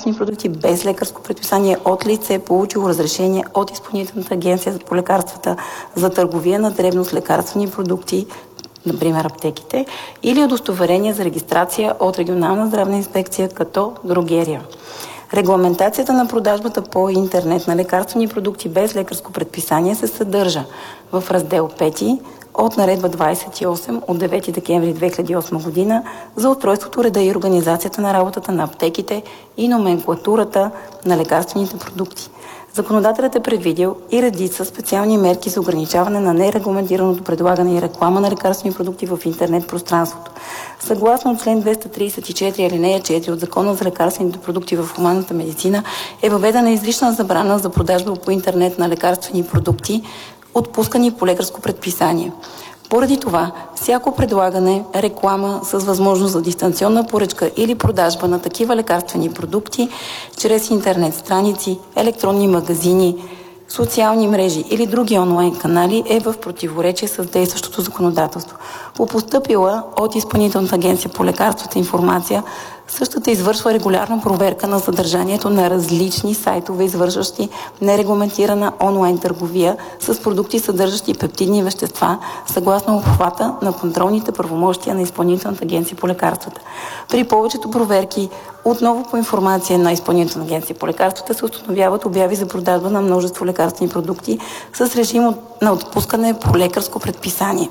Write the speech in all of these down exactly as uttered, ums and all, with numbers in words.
лекарствени продукти без лекарско предписание от лице, получило разрешение от Изпълнителната агенция по лекарствата за търговия на дребно с лекарствени продукти, например аптеките, или удостоверение за регистрация от регионална здравна инспекция като дрогерия. Регламентацията на продажбата по интернет на лекарствени продукти без лекарско предписание се съдържа в раздел пети от Наредба двадесет и осем от девети декември две хиляди и осма година за устройството, реда и организацията на работата на аптеките и номенклатурата на лекарствените продукти. Законодателят е предвидил и редица специални мерки за ограничаване на нерегламентираното предлагане и реклама на лекарствени продукти в интернет пространството. Съгласно член двеста тридесет и четири алинея четири от Закона за лекарствените продукти в хуманната медицина е въведена изрична забрана за продажба по интернет на лекарствени продукти, отпускани по лекарско предписание. Поради това, всяко предлагане, реклама с възможност за дистанционна поръчка или продажба на такива лекарствени продукти чрез интернет страници, електронни магазини, социални мрежи или други онлайн канали е в противоречие с действащото законодателство. По постъпила от Изпълнителната агенция по лекарствата информация, същата извършва регулярна проверка на съдържанието на различни сайтове, извършващи нерегламентирана онлайн търговия с продукти, съдържащи пептидни вещества, съгласно обхвата на контролните правомощия на Изпълнителната агенция по лекарствата. При повечето проверки, отново по информация на Изпълнителната агенция по лекарствата, се установяват обяви за продажба на множество лекарствени продукти с режим на отпускане по лекарско предписание.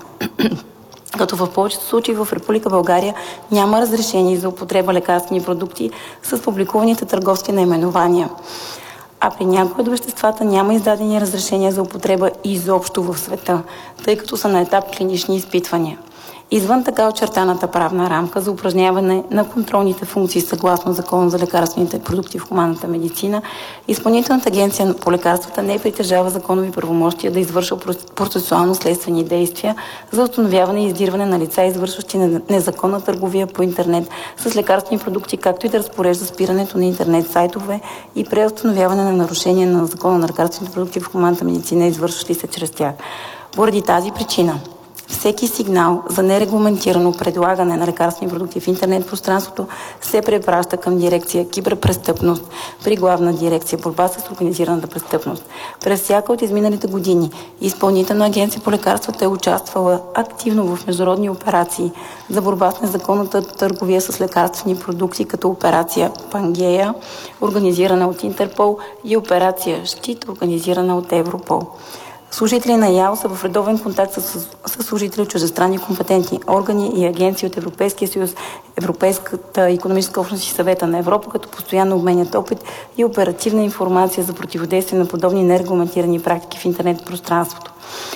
Като в повечето случаи в Република България няма разрешение за употреба лекарствени продукти с публикуваните търговски наименования. А при някои от веществата няма издадени разрешения за употреба изобщо в света, тъй като са на етап клинични изпитвания. Извън така очертаната правна рамка за упражняване на контролните функции съгласно Закона за лекарствените продукти в хуманната медицина, Изпълнителната агенция по лекарствата не притежава законови правомощия да извършва процесуално следствени действия за установяване и издирване на лица, извършващи незаконна търговия по интернет с лекарствени продукти, както и да разпорежда спирането на интернет сайтове и преустановяване на нарушения на Закона на лекарствените продукти в хуманната медицина, извършващи се чрез тях. Поради тази причина, всеки сигнал за нерегламентирано предлагане на лекарствени продукти в интернет пространството се препраща към дирекция Киберпрестъпност при Главна дирекция Борба с организираната престъпност. През всяка от изминалите години Изпълнителна агенция по лекарствата е участвала активно в международни операции за борба с незаконната търговия с лекарствени продукти, като операция Пангея, организирана от Интерпол, и операция Щит, организирана от Европол. Служители на ИАЛ са в редовен контакт с, с служители от чуждестранни компетентни органи и агенции от Европейския съюз, Европейската икономическа общност и Съвета на Европа, като постоянно обменят опит и оперативна информация за противодействие на подобни нерегламентирани практики в интернет пространството.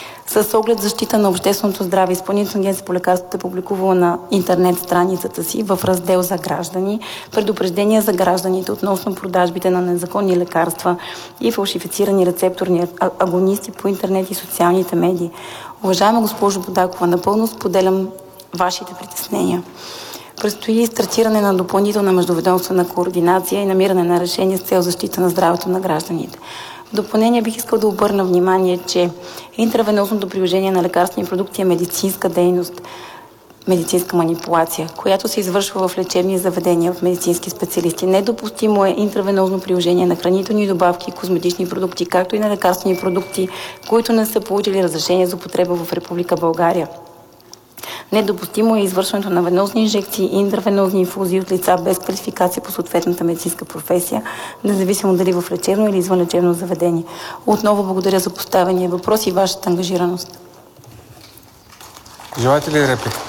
С оглед защита на общественото здраве, Изпълнителната агенция по лекарствата е публикувала на интернет страницата си в раздел за граждани предупреждения за гражданите относно продажбите на незаконни лекарства и фалшифицирани рецепторни агонисти по интернет и социалните медии. Уважаема госпожо Будакова, напълно споделям вашите притеснения. Предстои стартиране на допълнителна междуведомствена координация и намиране на решение с цел защита на здравето на гражданите. В допълнение бих искал да обърна внимание, че интравенозното приложение на лекарствени продукти е медицинска дейност, медицинска манипулация, която се извършва в лечебни заведения от медицински специалисти. Недопустимо е интравенозно приложение на хранителни добавки и козметични продукти, както и на лекарствени продукти, които не са получили разрешение за употреба в Република България. Недопустимо е извършването на венозни инжекции и интравенозни инфузии от лица без квалификация по съответната медицинска професия, независимо дали в лечебно или извън лечебно заведение. Отново благодаря за поставения въпрос и вашата ангажираност. Желаете ли реплика?